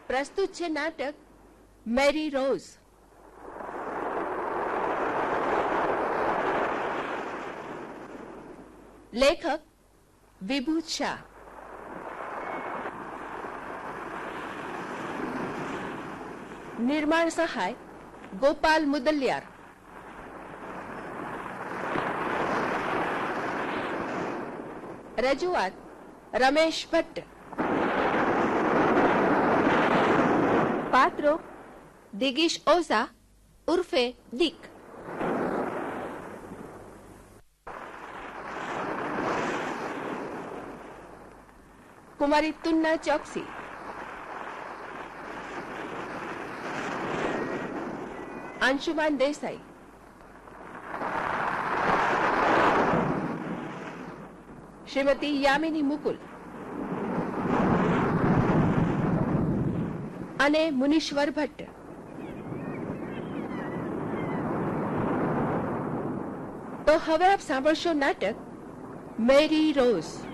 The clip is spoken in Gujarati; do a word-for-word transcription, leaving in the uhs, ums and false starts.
પ્રસ્તુત છે નાટક મેરી રોઝ. લેખક વિભૂત શાહ. નિર્માણ સહાય ગોપાલ મુદલિયાર. રજૂઆત રમેશ ભટ્ટ. પાત્રો દિગીશ ઓઝા ઉર્ફે દીક, કુમારી તુન્ના ચોકસી, અંશુમાન દેસાઈ, શ્રીમતી યામિની મુકુલ અને મુનીશ્વર ભટ્ટ. તો હવે આપ સાંભળશો નાટક મેરી રોઝ.